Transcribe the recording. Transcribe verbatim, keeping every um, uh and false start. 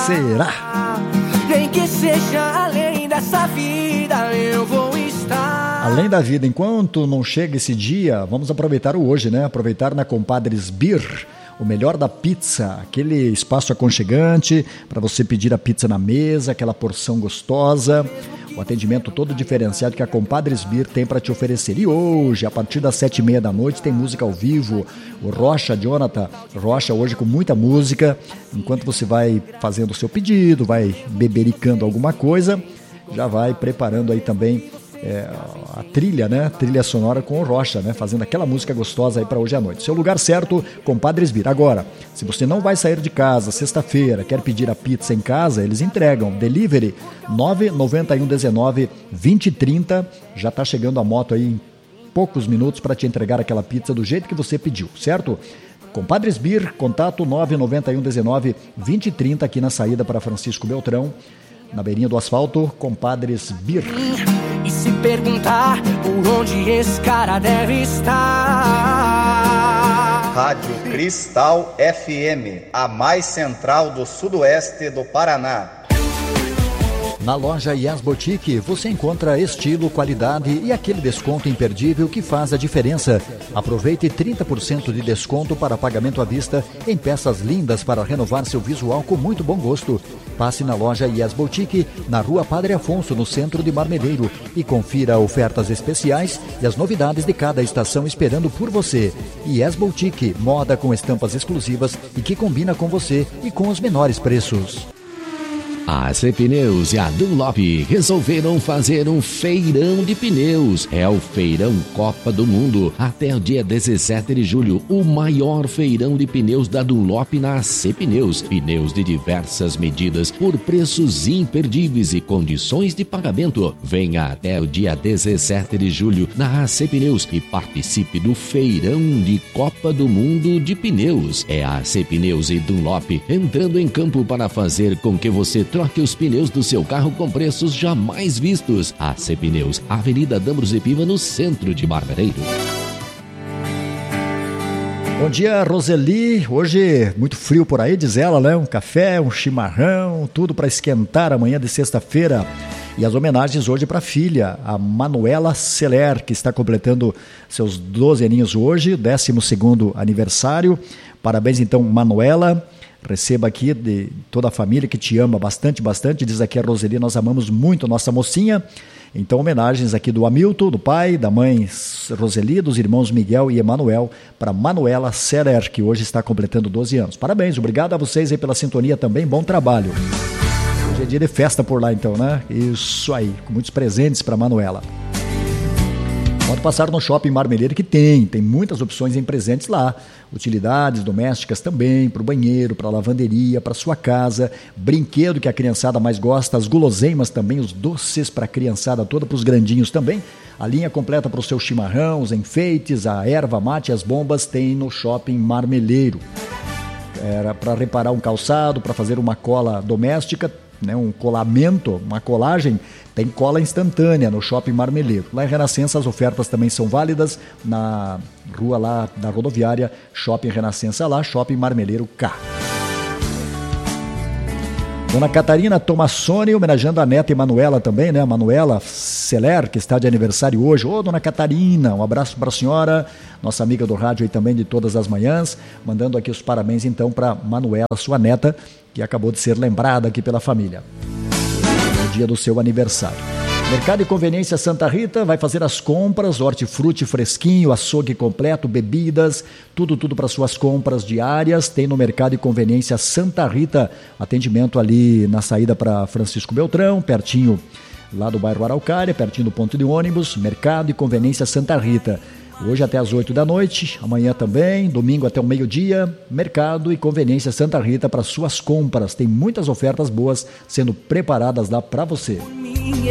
Será? Nem que seja além dessa vida, eu vou estar. Além da vida, enquanto não chega esse dia, vamos aproveitar o hoje, né? Aproveitar na Compadres Beer, o melhor da pizza, aquele espaço aconchegante para você pedir a pizza na mesa, aquela porção gostosa, o atendimento todo diferenciado que a Compadres Beer tem para te oferecer. E hoje, a partir das sete e meia da noite, tem música ao vivo. O Rocha, Jonathan Rocha, hoje com muita música. Enquanto você vai fazendo o seu pedido, vai bebericando alguma coisa, já vai preparando aí também É, a trilha, né? Trilha sonora com o Rocha, né? Fazendo aquela música gostosa aí para hoje à noite. Seu lugar certo, Compadres Beer. Agora, se você não vai sair de casa sexta-feira, quer pedir a pizza em casa, eles entregam. Delivery nove nove um um nove, dois zero três zero. Já tá chegando a moto aí em poucos minutos para te entregar aquela pizza do jeito que você pediu, certo? Compadres Beer, contato nove nove um um nove, dois zero três zero aqui na saída para Francisco Beltrão, na beirinha do asfalto. Compadres Beer. E se perguntar por onde esse cara deve estar. Rádio Cristal F M, a mais central do sudoeste do Paraná. Na loja Yes Boutique você encontra estilo, qualidade e aquele desconto imperdível que faz a diferença. Aproveite trinta por cento de desconto para pagamento à vista em peças lindas para renovar seu visual com muito bom gosto. Passe na loja Yes Boutique, na Rua Padre Afonso, no centro de Marmeleiro, e confira ofertas especiais e as novidades de cada estação esperando por você. Yes Boutique, moda com estampas exclusivas e que combina com você e com os menores preços. A A C Pneus e a Dunlop resolveram fazer um feirão de pneus. É o Feirão Copa do Mundo. Até o dia dezessete de julho, o maior feirão de pneus da Dunlop na A C Pneus. Pneus de diversas medidas por preços imperdíveis e condições de pagamento. Venha até o dia dezessete de julho na A C Pneus e participe do Feirão de Copa do Mundo de Pneus. É a A C Pneus e Dunlop entrando em campo para fazer com que você troque os pneus do seu carro com preços jamais vistos. A C Pneus, Avenida D'Ambrosio Piva, no centro de Marmeleiro. Bom dia, Roseli. Hoje muito frio por aí, diz ela, né? Um café, um chimarrão, tudo para esquentar amanhã de sexta-feira. E as homenagens hoje para a filha, a Manuela Celer, que está completando seus doze aninhos hoje, décimo segundo aniversário. Parabéns então, Manuela. Receba aqui de toda a família que te ama bastante, bastante. Diz aqui a Roseli, nós amamos muito a nossa mocinha. Então, homenagens aqui do Hamilton, do pai, da mãe Roseli, dos irmãos Miguel e Emanuel, para Manuela Celer, que hoje está completando doze anos. Parabéns, obrigado a vocês aí pela sintonia também, bom trabalho. Hoje é dia de festa por lá então, né? Isso aí, com muitos presentes para Manuela. Pode passar no Shopping Marmeleiro que tem, tem muitas opções em presentes lá. Utilidades domésticas também, para o banheiro, para a lavanderia, para a sua casa, brinquedo que a criançada mais gosta, as guloseimas também, os doces para a criançada toda, para os grandinhos também. A linha completa para o seu chimarrão, os enfeites, a erva mate e as bombas tem no Shopping Marmeleiro. Era para reparar um calçado, para fazer uma cola doméstica, né, um colamento, uma colagem, tem cola instantânea no Shopping Marmeleiro. Lá em Renascença as ofertas também são válidas na rua lá da rodoviária, Shopping Renascença lá, Shopping Marmeleiro cá. Dona Catarina Tomassoni, homenageando a neta Emanuela também, né? A Manuela Celer, que está de aniversário hoje. Ô, Dona Catarina, um abraço para a senhora, nossa amiga do rádio aí também de todas as manhãs, mandando aqui os parabéns então para Manuela, sua neta, que acabou de ser lembrada aqui pela família. No dia do seu aniversário. Mercado e Conveniência Santa Rita vai fazer as compras, hortifruti fresquinho, açougue completo, bebidas, tudo, tudo para suas compras diárias. Tem no Mercado e Conveniência Santa Rita, atendimento ali na saída para Francisco Beltrão, pertinho lá do bairro Araucária, pertinho do ponto de ônibus. Mercado e Conveniência Santa Rita. Hoje até às oito da noite, amanhã também, domingo até o meio-dia, Mercado e Conveniência Santa Rita para suas compras. Tem muitas ofertas boas sendo preparadas lá para você.